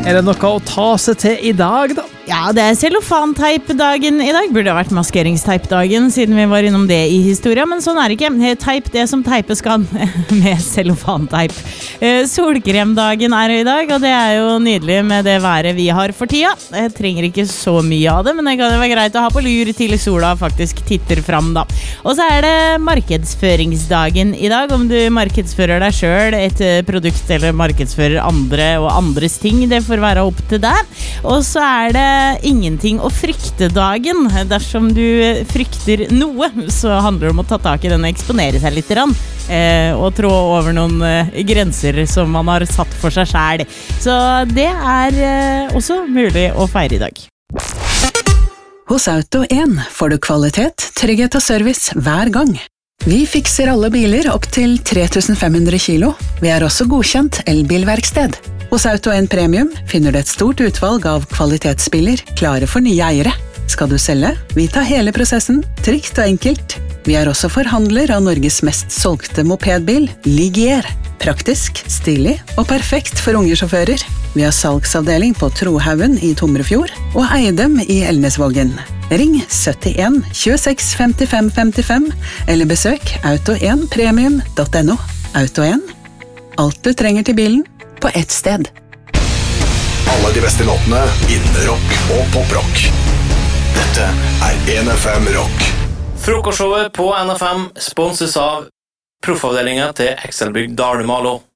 det noe å ta seg til I dag da? Ja, det cellofanteip-dagen I dag. Burde ha vært maskeringsteip-dagen, siden vi var innom det I historia, men sånn det ikke. Teip det som teipes kan med cellofanteip. Solkremdagen I dag, og det jo nydelig med det været vi har for tida. Jeg trenger ikke så mye av det, men det kan være greit å ha på lur til sola faktisk titter fram da. Og så det markedsføringsdagen I dag, om du markedsfører deg selv et produkt eller markedsfører andre og andres ting, det får være opp til deg. Og så det ingenting å frykte dagen. Dersom du frykter noe, så handler det om å ta tak I den og eksponere seg litt og trå over noen grenser som man har satt for seg selv. Så det også mulig å feire I dag. Hos Auto 1 får du kvalitet, trygghet og service hver gang. Vi fikser alle biler opp til 3500 kilo. Vi også godkjent elbilverksted. Hos Auto 1 Premium finner du et stort utvalg av kvalitetsbiler klare for nye eiere. Skal du selge? Vi tar hele prosessen, trygt og enkelt. Vi også forhandler av Norges mest solgte mopedbil, Ligier. Praktisk, stilig og perfekt for unge sjåfører. Vi har salgsavdeling på Trohaugen I Tomrefjord og Eidem I Elnesvågen. Ring 71 26 55 55 eller besøk auto1premium.no. Auto 1. Alt du trenger til bilen på ett sted. Alle de beste låtene innen rock og poprock. Dette 1FM Rock. Frokostshowet på NFM sponses av proffavdelingen til Excelbygg Dalmalo.